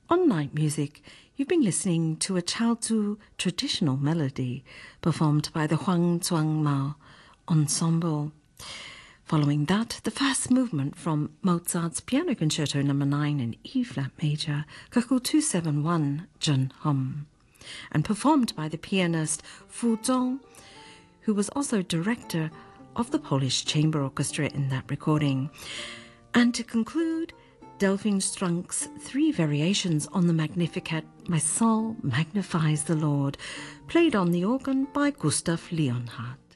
On Night Music, you've been listening to a Chaozhou traditional melody performed by the Huang Zhuang Mao Ensemble. Following that, the first movement from Mozart's Piano Concerto No. 9 in E-flat major, Kuku 271, Zhen Hum, and performed by the pianist Fu Zong, who was also director of the Polish Chamber Orchestra in that recording. And to conclude, Delphine Strunk's three variations on the Magnificat, My Soul Magnifies the Lord, played on the organ by Gustav Leonhardt.